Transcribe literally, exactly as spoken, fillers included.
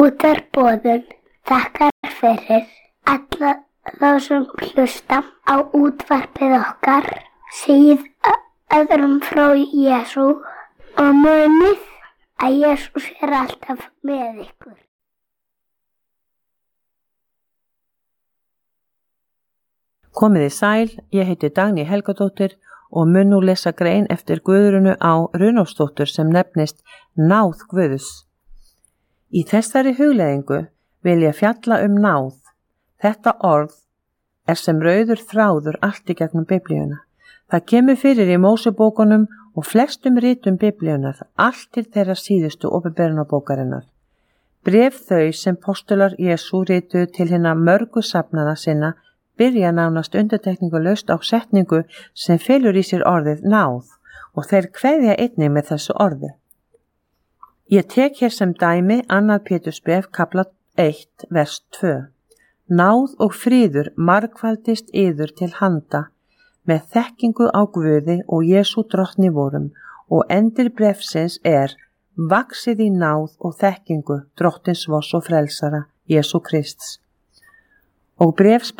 Útvarpsboðun þakkar fyrir alla þá sem hlusta á útvarpið okkar, segið öðrum frá Jesú og munið að Jesús er alltaf með ykkur. Komið þið sæl, ég heiti Dagný Helgadóttir og mun nú lesa grein eftir Guðrúnu á Runólfsdóttur sem nefnist Náð Guðs. Í þessari hugleiðingu vil ég fjalla um náð. Þetta orð er sem rauður þráður allt í gegnum Biblíuna. Það kemur fyrir í Mósebókunum og flestum ritum Biblíunar, allt til þeirra síðustu opinberunarbókarinnar. Bréf þau sem postular Jesú rituðu til hinna mörgu safnaða sinna byrja nánast undirtekningulaust á setningu sem felur í sér orðið náð og þeir kveðja einnig með þessu orði. Ég tek hér sem dæmi annað Pétursbréf kafla eitt vers tvö. Náð og fríður margfaldist yður til handa með þekkingu á Guði og Jesú drottni vorum og endir bréfsins er vaxið í náð og þekkingu drottins voss og frelsara Jesú Krists. Og bréfs